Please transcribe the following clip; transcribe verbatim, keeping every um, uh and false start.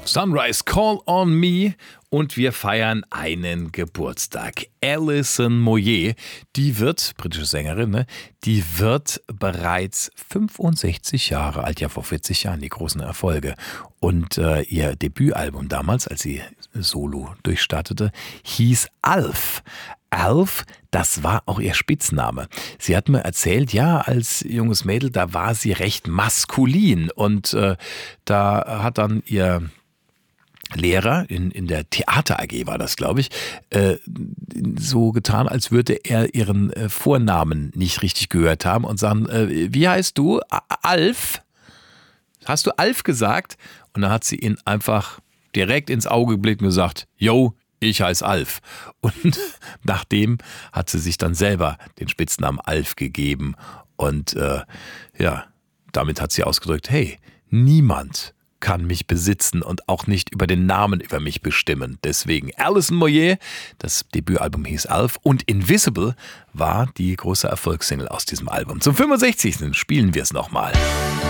Sunrise, Call on Me und wir feiern einen Geburtstag. Alison Moyet, die wird, britische Sängerin, ne, die wird bereits fünfundsechzig Jahre alt, ja vor vierzig Jahren, die großen Erfolge. Und äh, ihr Debütalbum damals, als sie solo durchstartete, hieß Alf. Alf, das war auch ihr Spitzname. Sie hat mir erzählt, ja, als junges Mädel, da war sie recht maskulin und äh, da hat dann ihr Lehrer in, in der Theater A G war das, glaube ich, äh, so getan, als würde er ihren äh, Vornamen nicht richtig gehört haben und sagen, äh, wie heißt du? A- Alf? Hast du Alf gesagt? Und dann hat sie ihn einfach direkt ins Auge geblickt und gesagt, yo, ich heiße Alf. Und nachdem hat sie sich dann selber den Spitznamen Alf gegeben. Und äh, ja, damit hat sie ausgedrückt, hey, niemand kann mich besitzen und auch nicht über den Namen über mich bestimmen. Deswegen Alison Moyet, das Debütalbum hieß Alf und Invisible war die große Erfolgssingle aus diesem Album. Zum fünfundsechzigsten spielen wir es nochmal.